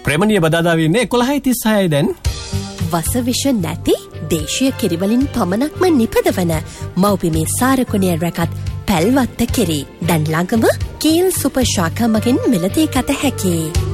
ප්‍රේමණීය බදාදා වෙන්නේ 11:36යි දැන්. වසවිෂ නැති දේශීය කිරිවලින් පමණක්ම නිපදවන මව්බිමේ සාරකුණිය රැකත් පැල්වත්ත කිරි දැන් ළඟම කීල් සුපර් ශාඛා මගින් මිලදී ගත හැකියි.